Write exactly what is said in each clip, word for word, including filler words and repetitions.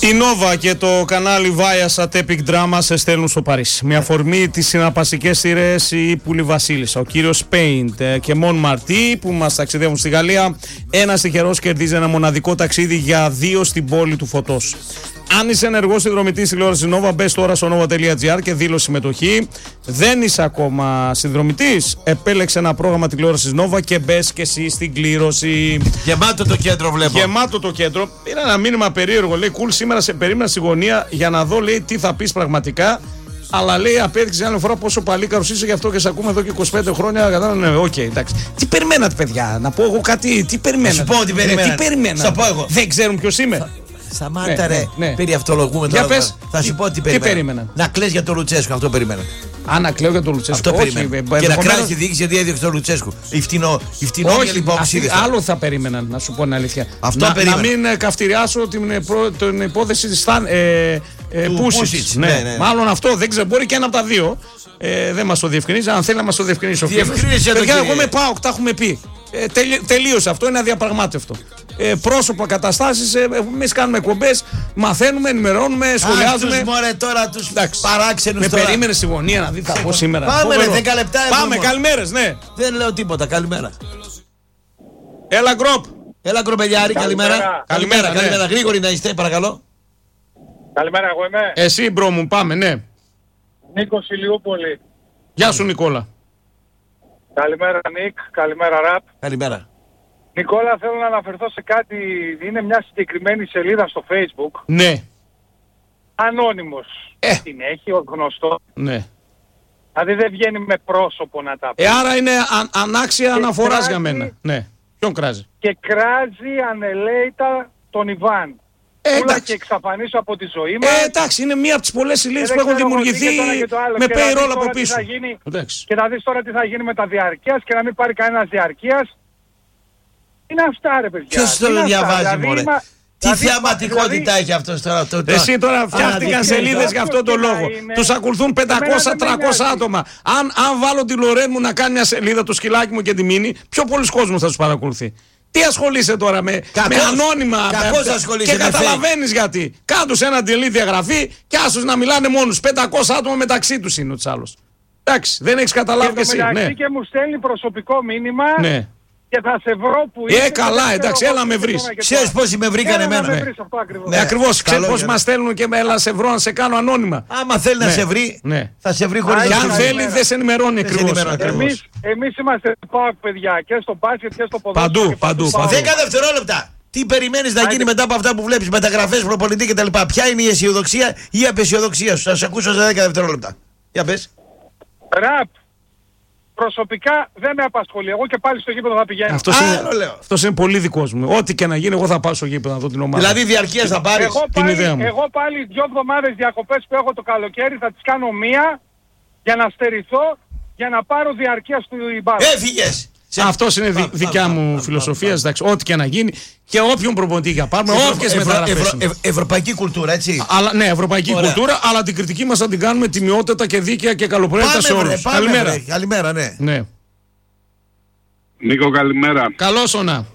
Η Νόβα και το κανάλι Viasat Epic Drama σε στέλνουν στο Παρίσι. Με αφορμή τις συναρπαστικές σειρές η Πουλή Βασίλισσα, ο κύριος Paint και Μον Μαρτί που μας ταξιδεύουν στη Γαλλία. Ένας τυχερός κερδίζει ένα μοναδικό ταξίδι για δύο στην πόλη του φωτός. Αν είσαι ενεργός συνδρομητής τηλεόρασης Νόβα, μπες τώρα στο nova τελεία gr και δήλωσε συμμετοχή. Δεν είσαι ακόμα συνδρομητής? Επέλεξε ένα πρόγραμμα τηλεόρασης Νόβα και μπες και εσύ στην κλήρωση. Γεμάτο το κέντρο βλέπω. Γεμάτο το κέντρο. Πήρα ένα μήνυμα περίεργο. Λέει: Κουλ, σήμερα σε περίμενα στη γωνία για να δω, λέει, τι θα πεις πραγματικά. Αλλά λέει: απέδειξε άλλη φορά πόσο παλίκαρος είσαι, γι' αυτό και σε ακούμε εδώ και είκοσι πέντε χρόνια. Κατάλαβε, ναι, οκ, okay, εντάξει. Τι περιμένατε, παιδιά, να πω εγώ κάτι, τι περιμένατε? Σου πω τι περιμένατε. Ναι, τι περιμένατε? πω εγώ. Δεν ξέρουν ποιος είμαι. Σταμάτα, ναι, ρε. Ναι, ναι. Περιαυτολογούμε τώρα. Για πες, θα σου τι, πω τι περίμενα. περίμενα. Να κλαις για τον Λουτσέσκου, αυτό περίμενα. Α, να κλαίω για τον Λουτσέσκου. Αυτό περίμενα. Και να κράζει τη διοίκηση γιατί έδιωξε τον Λουτσέσκου. Η φτηνόγια λοιπόν ψήφισε. Άλλο θα περίμενα, να σου πω την αλήθεια. Αυτό να, περίμενα. Να μην καυτηριάσω την, προ, την υπόθεση τη Σταν. Ε, ε, Πούσιτς. Ναι. Ναι, ναι. Μάλλον αυτό δεν ξέρω, μπορεί και ένα από τα δύο. Ε, δεν μας το διευκρινίζει. Αν θέλει να μας το διευκρινίσει ο φίλος. Παιδιά, εγώ με πάω, τα έχουμε πει. Ε, τελει, τελείωσε αυτό, είναι αδιαπραγμάτευτο. Ε, πρόσωπα, καταστάσεις, ε, εμείς κάνουμε εκπομπές, μαθαίνουμε, ενημερώνουμε, σχολιάζουμε. Ά, μωρέ τώρα τους παράξενους. Με τώρα. περίμενε στη γωνία να δει θα πω σήμερα. Πάμε ρε, δέκα λεπτά. Πάμε, καλημέρες, ναι. Δεν λέω τίποτα, καλημέρα. Έλα γκροπ. Έλα γκροπελιάρη, καλημέρα. Καλημέρα, καλημέρα, ναι. καλημέρα. Γρήγορη να είστε, παρακαλώ. Καλημέρα, εγώ είμαι. Εσύ μπρο μου, πάμε, ναι. Νίκος Ηλιούπολη. Γεια σου Νικόλα. Καλημέρα Νίκ, καλημέρα Ραπ. Καλημέρα. Νικόλα, θέλω να αναφερθώ σε κάτι, είναι μια συγκεκριμένη σελίδα στο Facebook. Ναι. Ανώνυμος. Ε. Την έχει, ο γνωστό. Ναι. Δηλαδή δεν βγαίνει με πρόσωπο να τα πει. Ε, άρα είναι αν, ανάξια Και αναφοράς κράζει, για μένα. Ναι. Ποιον κράζει? Και κράζει ανελαίητα τον Ιβάν. Ε, Πούλα εντάξει. και εξαφανίσω από τη ζωή μας. Ε, εντάξει, είναι μία από τις πολλές σελίδες Και που δεν έχουν ξέρω εγώ τι δημιουργηθεί και το ένα και το άλλο. με Και να δεις payroll τώρα από τι πίσω. θα γίνει. Εντάξει. Και να δεις τώρα τι θα γίνει με τα διαρκείας και να μην πάρει κανένας διαρκείας. Είναι αυτά ρε παιδιά. Ποιος το Είναι αυτά. διαβάζει, Δηλαδή, μωρέ. είμα- Τι δηλαδή, θεαματικότητα δηλαδή, έχει αυτός τώρα. Το, το, Εσύ τώρα φτιάχτηκαν αναδεικνύει σελίδες το- για αυτόν τον και να λόγο. είναι. Τους ακολουθούν πεντακόσια Εμένα δεν με τριακόσια νοιάζει. άτομα. Αν, αν βάλω τη Λορέν μου να κάνει μια σελίδα, το σκυλάκι μου και τη μείνει, πιο πολλοί κόσμος θα τους παρακολουθεί. Τι ασχολείσαι τώρα με, Κακώς- με ανώνυμα κακώς ε, ασχολείσαι και με καταλαβαίνεις γιατί. Κάντους ένα τελή διαγραφή και άσους να μιλάνε μόνους. πεντακόσια άτομα μεταξύ τους είναι ο της άλλος. Εντάξει, δεν έχεις καταλάβει Και εσύ. το μεταξύ Ναι. και μου στέλνει προσωπικό μήνυμα Ναι. και θα σε βρω που Ε, είσαι. καλά, και δεν εντάξει, ξέρω έλα εγώ με τι βρεις. και το ένα και το Ξέρεις άλλο. πόσοι με βρήκαν Έλα να εμένα. με Ναι. βρεις, αυτό ακριβώς. Ναι, ακριβώς, Καλό ξέρεις πώς για μας να- στέλνουν και με έλα σε βρω να σε κάνω ανώνυμα. Άμα θέλει να Ναι. σε βρει, Ναι. θα σε βρει χωρίς Α, Και να αν σε καλημέρα. θέλει δεν σε ενημερώνει Δεν σε ακριβώς. ενημερώνει ακριβώς. Εμείς, εμείς είμαστε ΠΑΟΚ παιδιά και στο μπάσκετ και στο ποδόσφαιρο. Παντού, και παντού, ΠΑΟΚ. παντού. Δέκα δευτερόλεπτα. Τι περιμένεις να Άντε. γίνει μετά από αυτά που βλέπεις, μεταγραφές, προπονητή κτλ. Ποια είναι η αισιοδοξία ή η απεσιοδοξία σου? Θα σε ακούσω σε δέκα δευτερόλεπτα. Για πες. Ραπ, προσωπικά δεν με απασχολεί. Εγώ και πάλι στο γήπεδο θα πηγαίνω. Αυτός Άλλο είναι, λέω. αυτός είναι πολύ δικός μου. Ό,τι και να γίνει, εγώ θα πάω στο γήπεδο να δω την ομάδα. Δηλαδή διαρκείας θα πάρεις. Εγώ την πάλι, ιδέα μου. εγώ πάλι δύο εβδομάδες διακοπές που έχω το καλοκαίρι θα τις κάνω μία για να στερηθώ, για να πάρω διαρκεία του μπάσκετ. Έφυγες. Σε- Αυτό είναι δι- Πάμε, δικιά πάμε, μου πάμε, φιλοσοφία. πάμε. Εντάξει, ό,τι και να γίνει και όποιον προπονητή για πάρουμε, Ευρω- όποιες ευρω- μεταγραφές. ευρω- είναι. ευ- Ευρωπαϊκή κουλτούρα, έτσι. Αλλά, ναι, ευρωπαϊκή Ωραία. κουλτούρα, αλλά την κριτική μας θα την κάνουμε τιμιότατα και δίκαια και καλοπροαίρετα σε Πάμε, βρε, όλους. πάμε, Καλημέρα. βρε. Καλημέρα, ναι. Ναι. Νίκο, καλημέρα. Καλώς όνα.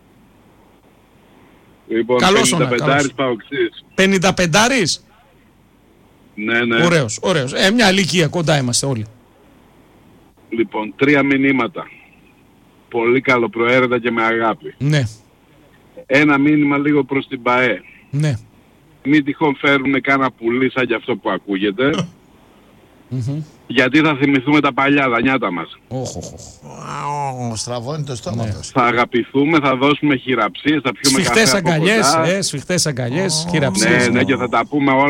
Λοιπόν, Καλώς όνα, πενήντα καλώς. πέντε Παοξής. πενήντα πεντάρις. Ναι, ναι. Ωραίος, ωραίος. Ε, μια ηλικία, κοντά είμαστε όλοι. Λοιπόν, τρία μηνύματα. Πολύ καλοπροαίρετα και με αγάπη. Ναι, Ένα μήνυμα λίγο προς την ΠΑΕ. ναι. Μην τυχόν φέρουν κάνα πουλί σαν και αυτό που ακούγεται. Γιατί θα θυμηθούμε τα παλιά δανιάτα μας. Όχ, όχ, όχ. Ω, στραβώνει το στόμα Ναι. αυτός. Θα αγαπηθούμε, θα δώσουμε χειραψίες, θα πιούμε Σφιχτές καφέ από αγκαλιές, κοντά. ε, σφιχτές αγκαλιές, χειραψίες. Ναι, ναι, και θα τα πούμε όλα.